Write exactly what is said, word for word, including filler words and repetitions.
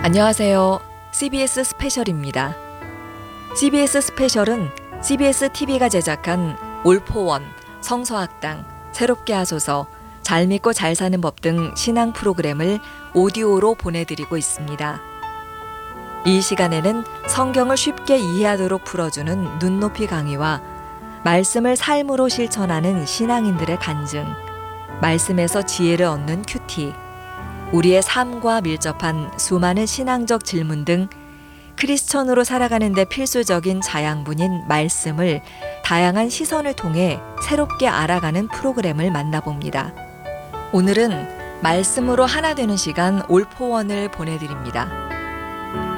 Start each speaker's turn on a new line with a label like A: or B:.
A: 안녕하세요. 씨비에스 스페셜입니다. 씨비에스 스페셜은 씨비에스 티비가 제작한 올포원, 성서학당, 새롭게 하소서, 잘 믿고 잘 사는 법 등 신앙 프로그램을 오디오로 보내드리고 있습니다. 이 시간에는 성경을 쉽게 이해하도록 풀어주는 눈높이 강의와 말씀을 삶으로 실천하는 신앙인들의 간증, 말씀에서 지혜를 얻는 큐티, 우리의 삶과 밀접한 수많은 신앙적 질문 등 크리스천으로 살아가는 데 필수적인 자양분인 말씀을 다양한 시선을 통해 새롭게 알아가는 프로그램을 만나봅니다. 오늘은 말씀으로 하나 되는 시간 올포원을 보내드립니다.